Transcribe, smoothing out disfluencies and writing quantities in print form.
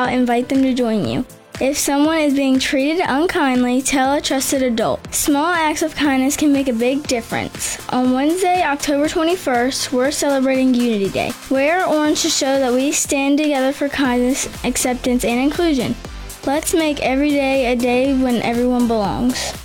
out, invite them to join you. If someone is being treated unkindly, tell a trusted adult. Small acts of kindness can make a big difference. On Wednesday, October 21st, we're celebrating Unity Day. Wear orange to show that we stand together for kindness, acceptance, and inclusion. Let's make every day a day when everyone belongs.